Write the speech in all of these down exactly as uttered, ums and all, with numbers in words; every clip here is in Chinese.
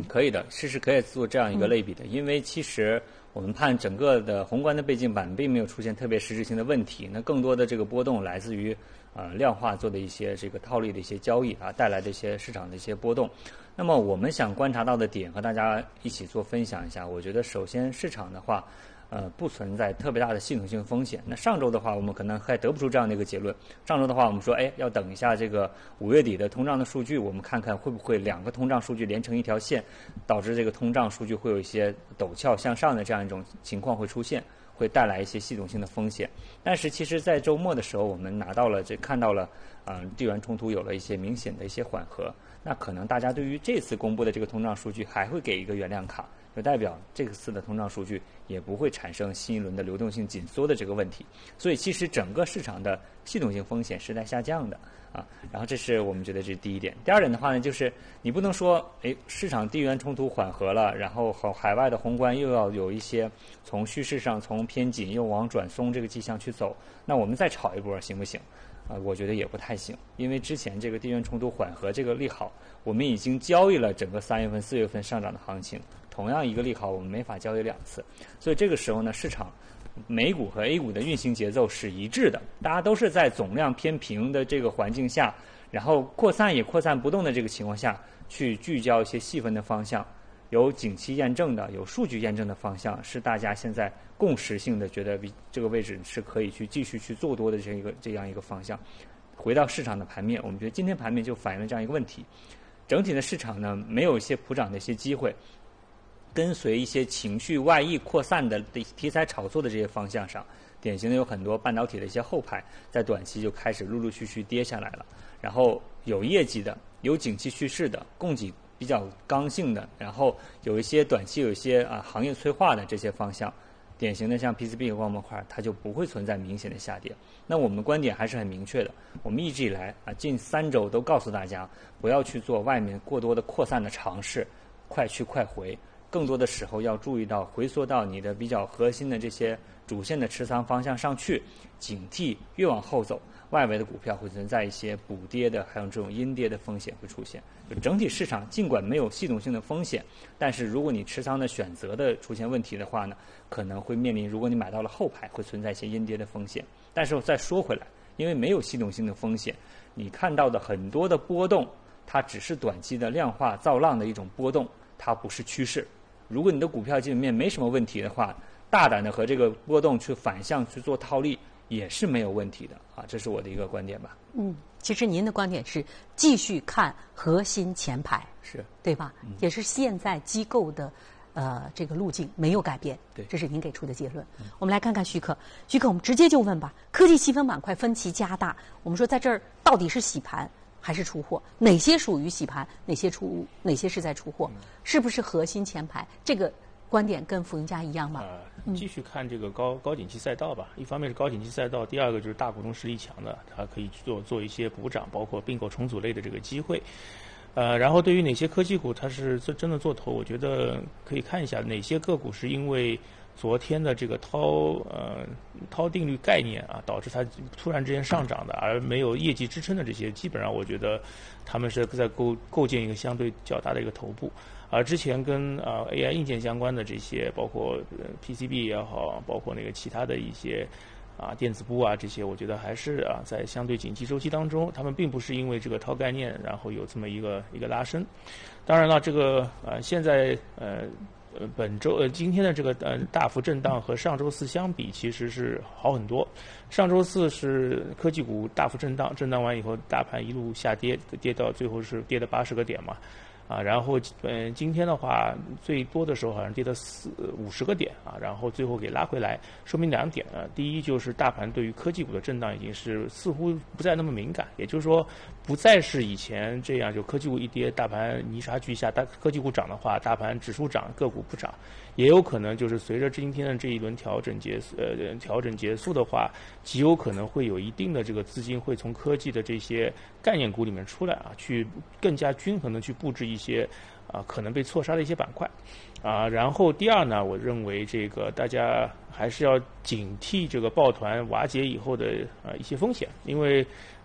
可以的，是是可以做这样一个类比的，嗯、因为其实我们看整个的宏观的背景板并没有出现特别实质性的问题，那更多的这个波动来自于呃量化做的一些这个套利的一些交易啊带来的一些市场的一些波动。那么我们想观察到的点和大家一起做分享一下，我觉得首先市场的话。呃，不存在特别大的系统性风险。那上周的话，我们可能还得不出这样的一个结论。上周的话，我们说，哎，要等一下这个五月底的通胀的数据，我们看看会不会两个通胀数据连成一条线，导致这个通胀数据会有一些陡峭向上的这样一种情况会出现，会带来一些系统性的风险。但是其实，在周末的时候，我们拿到了这看到了，嗯、呃，地缘冲突有了一些明显的一些缓和。那可能大家对于这次公布的这个通胀数据还会给一个原谅卡。就代表这次的通胀数据也不会产生新一轮的流动性紧缩的这个问题，所以其实整个市场的系统性风险是在下降的啊。然后这是我们觉得这是第一点。第二点的话呢，就是你不能说，哎，市场地缘冲突缓和了，然后和海外的宏观又要有一些从趋势上从偏紧又往转松这个迹象去走，那我们再炒一波行不行？啊，我觉得也不太行，因为之前这个地缘冲突缓和这个利好，我们已经交易了整个三月份、四月份上涨的行情。同样一个利好，我们没法交易两次，所以这个时候呢，市场美股和 A 股的运行节奏是一致的，大家都是在总量偏平的这个环境下，然后扩散也扩散不动的这个情况下去聚焦一些细分的方向，有景气验证的、有数据验证的方向，是大家现在共识性的觉得这个位置是可以去继续去做多的这一个这样一个方向。回到市场的盘面，我们觉得今天盘面就反映了这样一个问题，整体的市场呢没有一些普涨的一些机会。跟随一些情绪外溢扩散的题材炒作的这些方向上，典型的有很多半导体的一些后排，在短期就开始陆陆续续跌下来了。然后有业绩的、有景气趋势的、供给比较刚性的，然后有一些短期有一些啊行业催化的这些方向，典型的像 P C B 和光模块，它就不会存在明显的下跌。那我们的观点还是很明确的，我们一直以来啊近三周都告诉大家，不要去做外面过多的扩散的尝试，快去快回。更多的时候要注意到回缩到你的比较核心的这些主线的持仓方向上去，警惕越往后走，外围的股票会存在一些补跌的，还有这种阴跌的风险会出现。就整体市场尽管没有系统性的风险，但是如果你持仓的选择的出现问题的话呢，可能会面临如果你买到了后排会存在一些阴跌的风险。但是我再说回来，因为没有系统性的风险，你看到的很多的波动，它只是短期的量化造浪的一种波动，它不是趋势。如果你的股票基本面没什么问题的话，大胆的和这个波动去反向去做套利也是没有问题的啊，这是我的一个观点吧。 嗯，其实您的观点是继续看核心前排， 是对吧？嗯、也是现在机构的呃这个路径没有改变， 对， 这是您给出的结论。嗯、我们来看看徐克，徐克，我们直接就问吧。科技细分板块分歧加大，我们说在这儿到底是洗盘还是出货？哪些属于洗盘？哪些出？哪些是在出货？是不是核心前排？这个观点跟福云家一样吗？ 呃，继续看这个高高景气赛道吧。一方面是高景气赛道，第二个就是大股东实力强的，它可以做做一些补涨，包括并购重组类的这个机会。呃，然后对于哪些科技股它是真的做头，我觉得可以看一下哪些个股是因为昨天的这个涛呃涛定律概念啊，导致它突然之间上涨的，而没有业绩支撑的这些，基本上我觉得他们是在构构建一个相对较大的一个头部。而之前跟啊、呃、A I 硬件相关的这些，包括、呃、P C B 也好，包括那个其他的一些啊电子部啊这些，我觉得还是啊在相对景气周期当中，他们并不是因为这个涛概念然后有这么一个一个拉升。当然了，这个呃现在呃。呃，本周呃今天的这个呃大幅震荡和上周四相比，其实是好很多。上周四是科技股大幅震荡，震荡完以后，大盘一路下跌，跌到最后是跌了八十个点嘛。啊，然后嗯、呃，今天的话最多的时候好像跌了四五十个点啊，然后最后给拉回来，说明两点啊，第一就是大盘对于科技股的震荡已经是似乎不再那么敏感，也就是说不再是以前这样，就科技股一跌，大盘泥沙俱下，大科技股涨的话，大盘指数涨，个股不涨，也有可能就是随着今天的这一轮调整结束，呃，调整结束的话，极有可能会有一定的这个资金会从科技的这些概念股里面出来啊，去更加均衡的去布置一些啊可能被错杀的一些板块啊。然后第二呢，我认为这个大家还是要警惕这个抱团瓦解以后的啊一些风险，因为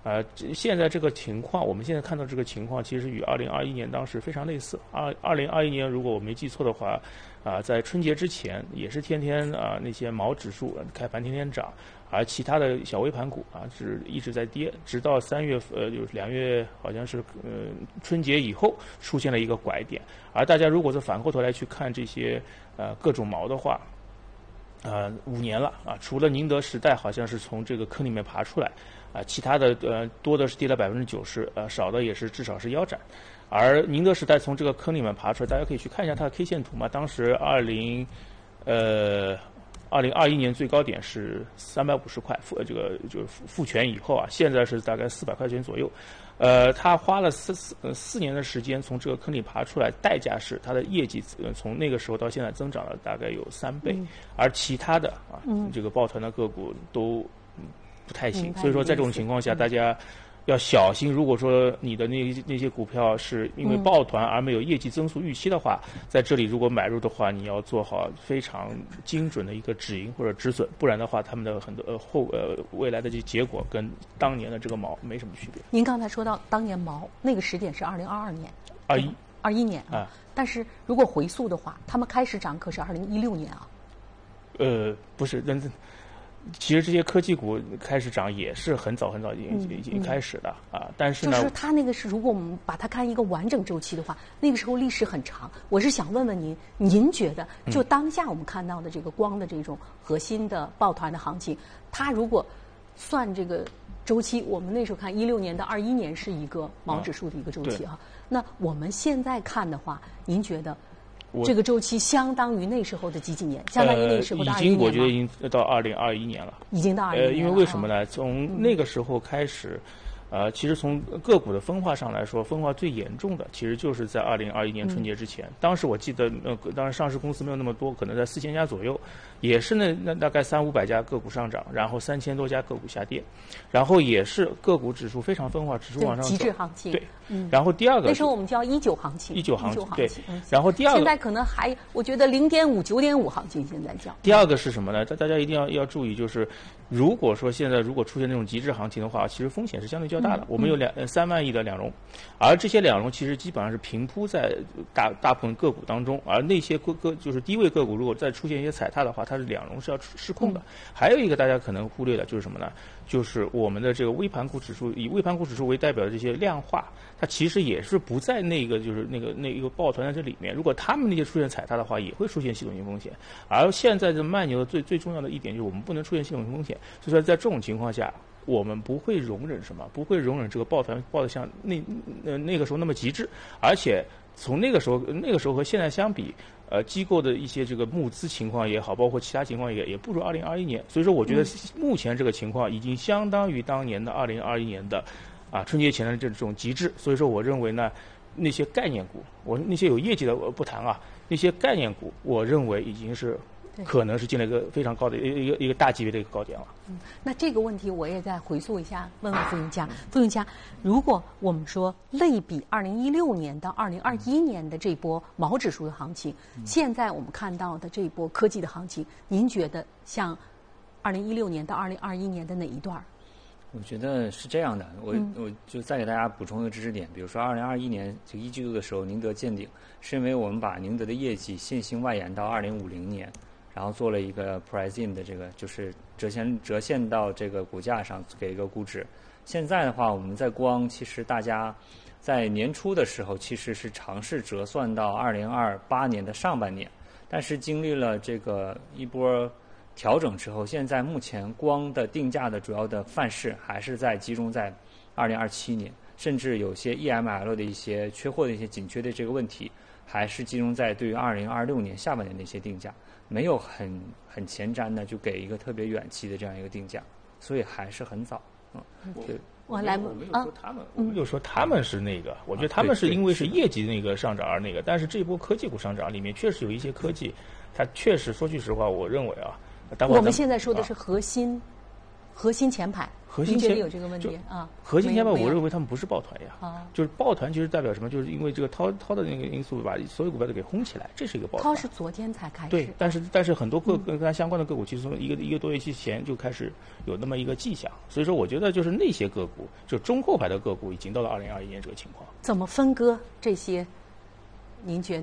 呃，现在这个情况，我们现在看到这个情况，其实与二零二一年当时非常类似。二二零二一年，如果我没记错的话，啊、呃，在春节之前也是天天啊、呃、那些毛指数开盘天天涨，而其他的小微盘股啊是一直在跌，直到三月呃就是两月好像是呃春节以后出现了一个拐点。而大家如果是反过头来去看这些呃各种毛的话，呃五年了啊，除了宁德时代好像是从这个坑里面爬出来。啊，其他的呃多的是跌了百分之九十，呃少的也是至少是腰斩，而宁德时代从这个坑里面爬出来，大家可以去看一下它的 K 线图嘛。当时二零呃二零二一年最高点是三百五十块，复这个就是复权以后啊，现在是大概四百块钱左右。呃，它花了四四呃四年的时间从这个坑里爬出来，代价是它的业绩呃从那个时候到现在增长了大概有三倍，嗯、而其他的啊、嗯、这个抱团的个股都。不太行，所以说在这种情况下， 嗯、 大家要小心。如果说你的那那些股票是因为抱团而没有业绩增速预期的话，嗯、在这里如果买入的话，你要做好非常精准的一个止盈或者止损，不然的话，他们的很多呃后呃未来的这结果跟当年的这个毛没什么区别。 您刚才说到当年毛那个时点是二零二二年， 二一二一年啊，但是如果回溯的话，他们开始涨可是二零一六年啊。 呃，不是，但是。其实这些科技股开始涨也是很早很早已经、嗯、已经开始的啊，但是呢， 就是它那个是如果我们把它看一个完整周期的话，那个时候历史很长。我是想问问您，您觉得就当下我们看到的这个光的这种核心的抱团的行情，它如果算这个周期，我们那时候看一六年到二一年是一个毛指数的一个周期哈、啊，那我们现在看的话，您觉得？这个周期相当于那时候的几几年？相当于那时候的二一年吗？ 呃、已经，我觉得已经到二零二一年了。 已经到二一年了。 呃，因为为什么呢？从那个时候开始，呃，其实从个股的分化上来说，分化最严重的其实就是在二零二一年春节之前。嗯、当时我记得，呃，当然上市公司没有那么多，可能在四千家左右，也是那那大概三五百家个股上涨，然后三千多家个股下跌，然后也是个股指数非常分化，指数往上走。 极致行情。 对。嗯、然后第二个那时候我们叫一九行情， 一九行情，对。 嗯、 然后第二个现在可能还，我觉得零点五、九点五行情现在叫。 第二个是什么呢？大大家一定要要注意，就是如果说现在如果出现那种极致行情的话，其实风险是相对较大的。嗯、我们有两呃三万亿的两融，而这些两融其实基本上是平铺在大大部分个股当中，而那些个个就是低位个股，如果再出现一些踩踏的话，它是两融是要失控的。嗯、还有一个大家可能忽略的就是什么呢？就是我们的这个微盘股指数，以微盘股指数为代表的这些量化。它其实也是不在那个就是那个那一个抱团在这里面，如果他们那些出现踩踏的话，也会出现系统性风险。而现在的慢牛的最最重要的一点就是我们不能出现系统性风险，所以说在这种情况下，我们不会容忍什么，不会容忍这个抱团抱得像那呃那个时候那么极致，而且从那个时候那个时候和现在相比，呃机构的一些这个募资情况也好，包括其他情况也也不如二零二一年，所以说我觉得目前这个情况已经相当于当年的二零二一年的。啊，春节前的这种极致，所以说我认为呢，那些概念股，我那些有业绩的我不谈啊，那些概念股，我认为已经是可能是进了一个非常高的一个一个大级别的一个高点了。 嗯，那这个问题我也再回溯一下，问问傅云佳，傅云佳，如果我们说类比二零一六年到二零二一年的这波毛指数的行情，嗯、现在我们看到的这一波科技的行情，您觉得像二零一六年到二零二一年的哪一段？ 我觉得是这样的，我、嗯、我就再给大家补充一个知识点，比如说二零二一年就一季度的时候，宁德见顶，是因为我们把宁德的业绩线性外延到二零五零年，然后做了一个 price in 的这个就是折现折现到这个股价上给一个估值。现在的话，我们在光其实大家在年初的时候其实是尝试折算到二零二八年的上半年，但是经历了这个一波调整之后，现在目前光的定价的主要的范式还是在集中在二零二七年，甚至有些 E M L 的一些缺货的一些紧缺的这个问题，还是集中在对于二零二六年下半年的一些定价，没有很很前瞻的就给一个特别远期的这样一个定价，所以还是很早。嗯，对。 我来我没有说他们，我没有说他们是那个，我觉得他们是因为是业绩那个上涨而那个，但是这波科技股上涨里面确实有一些科技，它确实说句实话，我认为啊。 我们现在说的是核心核心前排， 核心前您觉得有这个问题啊？ 核心前排， 没有我认为他们不是抱团呀， 啊就是抱团其实代表什么？就是因为这个涛涛的那个因素把所有股票都给轰起来，这是一个抱团。 涛是昨天才开始， 对，但是但是很多个跟它相关的个股，其实从一个一个多月期前就开始有那么一个迹象，所以说我觉得就是那些个股，就中后排的个股已经到了二零二一年这个情况。 怎么分割这些？您觉得？